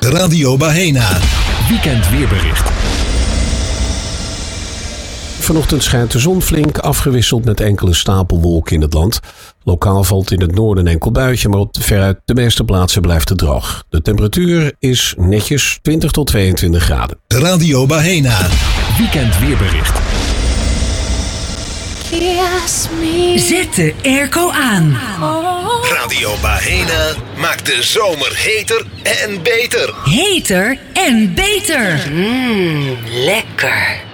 Radio Bahena. Weekend weerbericht. Vanochtend schijnt de zon flink, afgewisseld met enkele stapelwolken in het land. Lokaal valt in het noorden een enkel buitje, maar op veruit de meeste plaatsen blijft het droog. De temperatuur is netjes 20 tot 22 graden. Radio Bahena. Weekend weerbericht. Zet de airco aan. Radio Bahena maakt de zomer heter en beter. Heter en beter. Lekker.